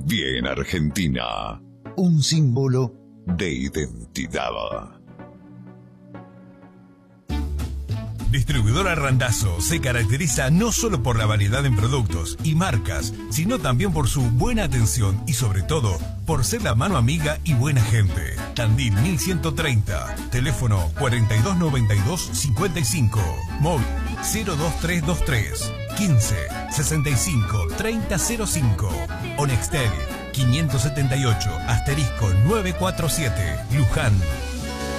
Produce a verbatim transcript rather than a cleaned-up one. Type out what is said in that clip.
Bien Argentina, un símbolo de identidad. Distribuidora Randazzo se caracteriza no solo por la variedad en productos y marcas, sino también por su buena atención y sobre todo por ser la mano amiga y buena gente. Tandil mil ciento treinta, teléfono cuarenta y dos noventa y dos cincuenta y cinco, móvil cero dos tres dos tres quince sesenta y cinco treinta cero cinco, o Nextel quinientos setenta y ocho asterisco novecientos cuarenta y siete, Luján.